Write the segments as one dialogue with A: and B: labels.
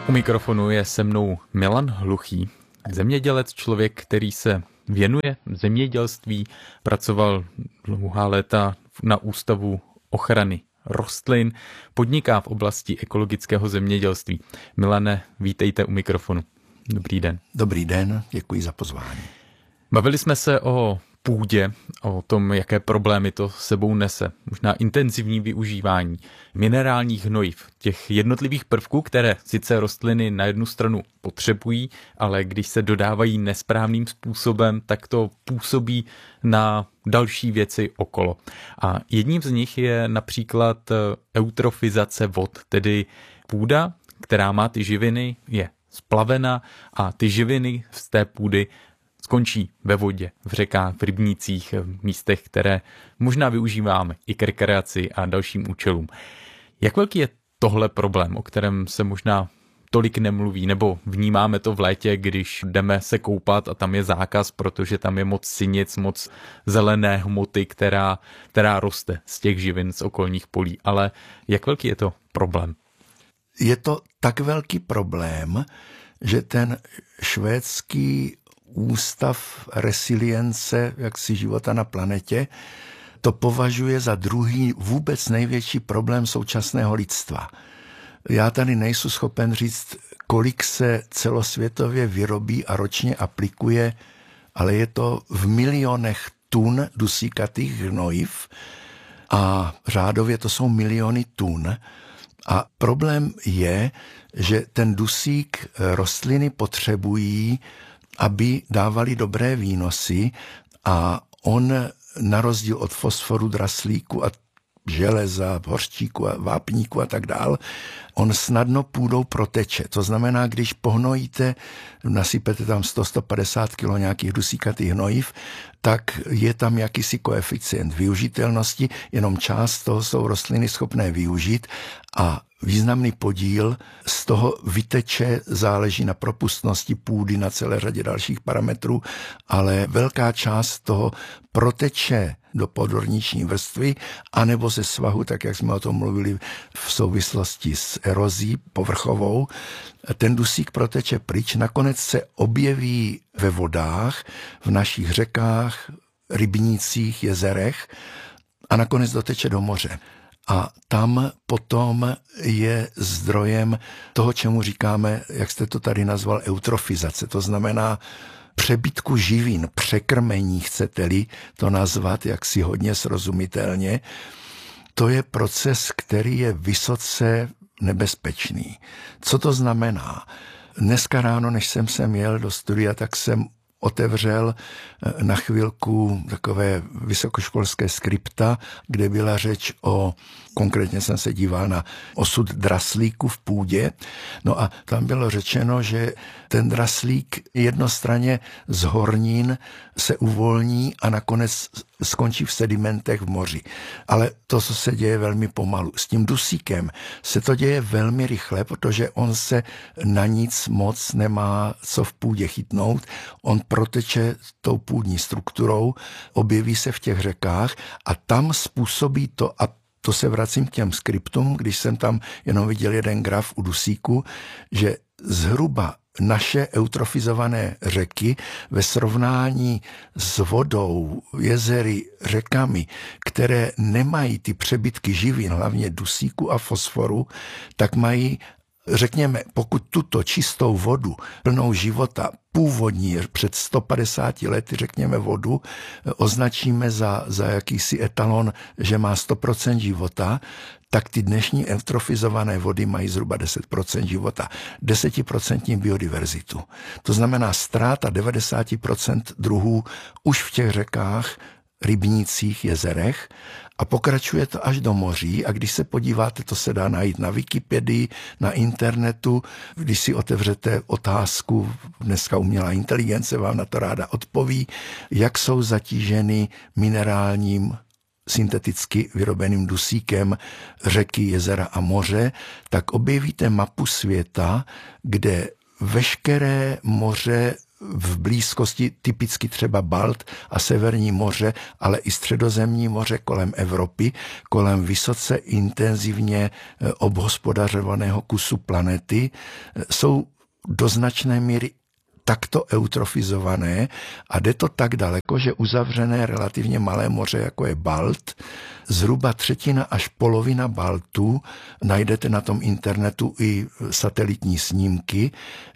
A: U mikrofonu je se mnou Milan Hluchý, zemědělec, člověk, který se věnuje zemědělství, pracoval dlouhá léta na Ústavu ochrany rostlin, podniká v oblasti ekologického zemědělství. Milane, vítejte u mikrofonu. Dobrý den.
B: Dobrý den, děkuji za pozvání.
A: Bavili jsme se o půdě, o tom, jaké problémy to sebou nese. Možná intenzivní využívání minerálních hnojiv, těch jednotlivých prvků, které sice rostliny na jednu stranu potřebují, ale když se dodávají nesprávným způsobem, tak to působí na další věci okolo. A jedním z nich je například eutrofizace vod, tedy půda, která má ty živiny, je splavena a ty živiny z té půdy skončí ve vodě, v řekách, v rybnících, v místech, které možná využíváme i k rekreaci a dalším účelům. Jak velký je tohle problém, o kterém se možná tolik nemluví, nebo vnímáme to v létě, když jdeme se koupat a tam je zákaz, protože tam je moc sinic, moc zelené hmoty, která roste z těch živin z okolních polí. Ale jak velký je to problém?
B: Je to tak velký problém, že ten švédský Ústav resilience jaksi života na planetě to považuje za druhý vůbec největší problém současného lidstva. Já tady nejsem schopen říct, kolik se celosvětově vyrobí a ročně aplikuje, ale je to v milionech tun dusíkatých hnojiv a řádově to jsou miliony tun. A problém je, že ten dusík rostliny potřebují, aby dávali dobré výnosy, a on na rozdíl od fosforu, draslíku a železa, hořčíku a vápníku a tak dál, on snadno půdou proteče. To znamená, když pohnojíte, nasypete tam 100-150 kg nějakých dusíkatých hnojiv, tak je tam jakýsi koeficient využitelnosti, jenom část toho jsou rostliny schopné využít a významný podíl z toho vyteče, záleží na propustnosti půdy, na celé řadě dalších parametrů, ale velká část toho proteče do podorniční vrstvy, anebo ze svahu, tak jak jsme o tom mluvili v souvislosti s erozí povrchovou. Ten dusík proteče pryč, nakonec se objeví ve vodách, v našich řekách, rybnících, jezerech a nakonec doteče do moře. A tam potom je zdrojem toho, čemu říkáme, jak jste to tady nazval, eutrofizace. To znamená přebytku živin, překrmení, chcete-li to nazvat jaksi hodně srozumitelně. To je proces, který je vysoce nebezpečný. Co to znamená? Dneska ráno, než jsem sem jel do studia, tak jsem otevřel na chvilku takové vysokoškolské skripta, kde byla řeč konkrétně jsem se díval na osud draslíku v půdě. No a tam bylo řečeno, že ten draslík jednostranně z hornin se uvolní a nakonec skončí v sedimentech v moři. Ale to, co se děje velmi pomalu. S tím dusíkem se to děje velmi rychle, protože on se na nic moc nemá co v půdě chytnout. On proteče tou půdní strukturou, objeví se v těch řekách a tam způsobí to, a to se vracím k těm skriptům, když jsem tam jenom viděl jeden graf u dusíku, že zhruba naše eutrofizované řeky ve srovnání s vodou, jezery, řekami, které nemají ty přebytky živin, hlavně dusíku a fosforu, tak mají, řekněme, pokud tuto čistou vodu, plnou života, původní, před 150 lety, řekněme, vodu, označíme za jakýsi etalon, že má 100% života, tak ty dnešní eutrofizované vody mají zhruba 10% života, 10% biodiverzitu. To znamená ztráta 90% druhů už v těch řekách, rybnících, jezerech, a pokračuje to až do moří. A když se podíváte, to se dá najít na Wikipedii, na internetu, když si otevřete otázku, dneska umělá inteligence vám na to ráda odpoví, jak jsou zatíženy minerálním synteticky vyrobeným dusíkem řeky, jezera a moře, tak objevíte mapu světa, kde veškeré moře v blízkosti typicky třeba Balt a Severní moře, ale i Středozemní moře kolem Evropy, kolem vysoce intenzivně obhospodařovaného kusu planety, jsou do značné míry takto eutrofizované a jde to tak daleko, že uzavřené relativně malé moře, jako je Balt, zhruba třetina až polovina Baltu, najdete na tom internetu i satelitní snímky,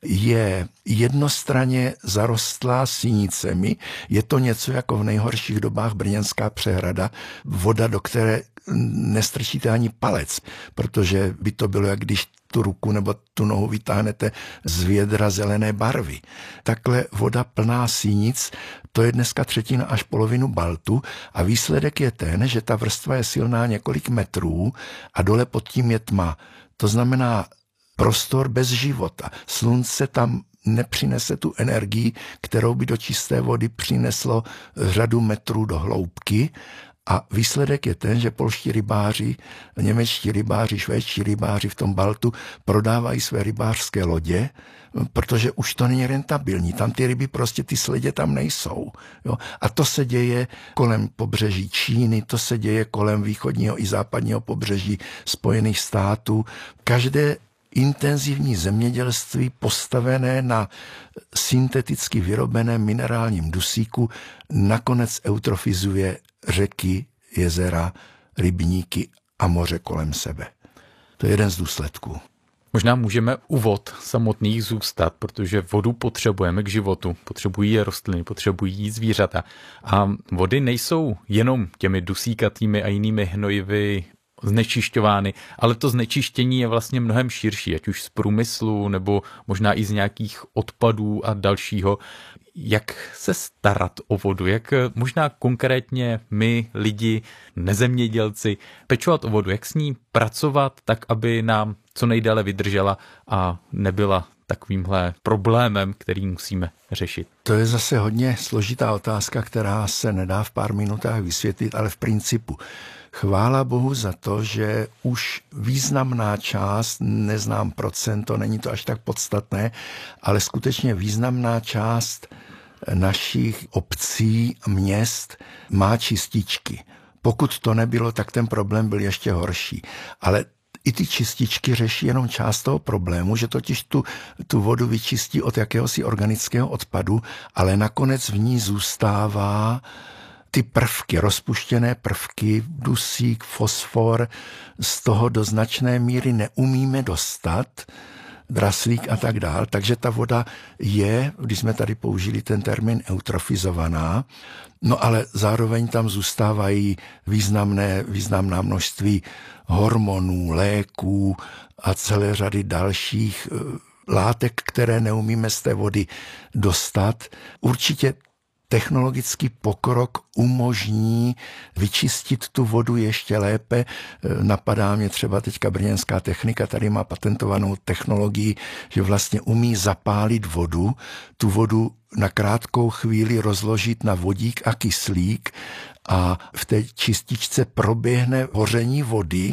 B: je jednostranně zarostlá sinicemi. Je to něco jako v nejhorších dobách Brněnská přehrada, voda, do které nestrčíte ani palec, protože by to bylo, jak když tu ruku nebo tu nohu vytáhnete z vědra zelené barvy. Takhle voda plná sínic, to je dneska třetina až polovinu Baltu a výsledek je ten, že ta vrstva je silná několik metrů a dole pod tím je tma. To znamená prostor bez života. Slunce tam nepřinese tu energii, kterou by do čisté vody přineslo řadu metrů do hloubky. A výsledek je ten, že polští rybáři, němečtí rybáři, švédští rybáři v tom Baltu prodávají své rybářské lodě, protože už to není rentabilní. Tam ty ryby prostě, ty sledě tam nejsou. Jo? A to se děje kolem pobřeží Číny, to se děje kolem východního i západního pobřeží Spojených států. Každé intenzivní zemědělství postavené na synteticky vyrobeném minerálním dusíku nakonec eutrofizuje řeky, jezera, rybníky a moře kolem sebe. To je jeden z důsledků.
A: Možná můžeme u vod samotných zůstat, protože vodu potřebujeme k životu. Potřebují je rostliny, potřebují zvířata. A vody nejsou jenom těmi dusíkatými a jinými hnojivy znečišťovány, ale to znečištění je vlastně mnohem širší, ať už z průmyslu nebo možná i z nějakých odpadů a dalšího. Jak se starat o vodu? Jak možná konkrétně my, lidi, nezemědělci, pečovat o vodu? Jak s ní pracovat tak, aby nám co nejdéle vydržela a nebyla takovýmhle problémem, který musíme řešit?
B: To je zase hodně složitá otázka, která se nedá v pár minutách vysvětlit, ale v principu. Chvála Bohu za to, že už významná část, neznám procento, není to až tak podstatné, ale skutečně významná část našich obcí, měst má čističky. Pokud to nebylo, tak ten problém byl ještě horší. Ale i ty čističky řeší jenom část toho problému, že totiž tu vodu vyčistí od jakéhosi organického odpadu, ale nakonec v ní zůstává ty prvky, rozpuštěné prvky, dusík, fosfor, z toho do značné míry neumíme dostat, draslík a tak dál. Takže ta voda je, když jsme tady použili ten termín eutrofizovaná, no ale zároveň tam zůstávají významná množství hormonů, léků a celé řady dalších látek, které neumíme z té vody dostat. Určitě technologický pokrok umožní vyčistit tu vodu ještě lépe. Napadá mě třeba teďka brněnská technika, tady má patentovanou technologii, že vlastně umí zapálit vodu, tu vodu na krátkou chvíli rozložit na vodík a kyslík a v té čističce proběhne hoření vody.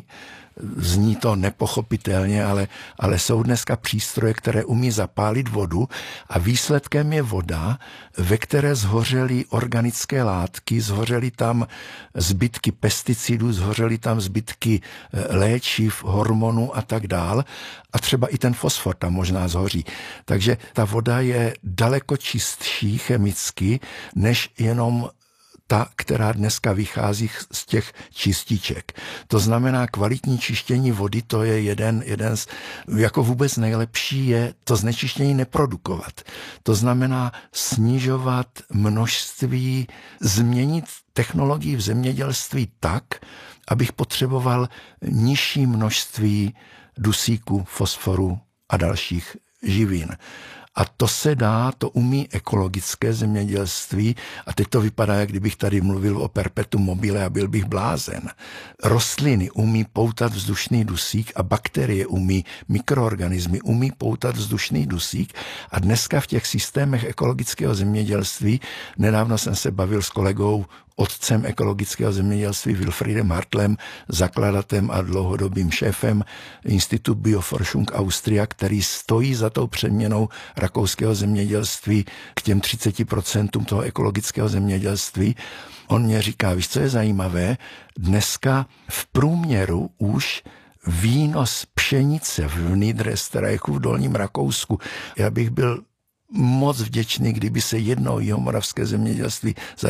B: Zní to nepochopitelně, ale jsou dneska přístroje, které umí zapálit vodu a výsledkem je voda, ve které zhořely organické látky, zhořely tam zbytky pesticidů, zhořely tam zbytky léčiv, hormonů a tak dál a třeba i ten fosfor tam možná zhoří. Takže ta voda je daleko čistší chemicky, než jenom ta, která dneska vychází z těch čističek. To znamená, kvalitní čištění vody, to je jeden z, jako vůbec nejlepší je to znečištění neprodukovat. To znamená snižovat množství, změnit technologii v zemědělství tak, abych potřeboval nižší množství dusíku, fosforu a dalších živin. A to se dá, to umí ekologické zemědělství a teď to vypadá, jak kdybych tady mluvil o perpetuum mobile a byl bych blázen. Rostliny umí poutat vzdušný dusík a bakterie umí, mikroorganismy umí poutat vzdušný dusík a dneska v těch systémech ekologického zemědělství, nedávno jsem se bavil s kolegou otcem ekologického zemědělství Wilfriedem Hartlem, zakladatelem a dlouhodobým šéfem Institut Bioforschung Austria, který stojí za tou přeměnou rakouského zemědělství k těm 30% toho ekologického zemědělství. On mě říká, víš, co je zajímavé? Dneska v průměru už výnos pšenice v Niederösterreichu v Dolním Rakousku, já bych byl moc vděčný, kdyby se jednou jihomoravské zemědělství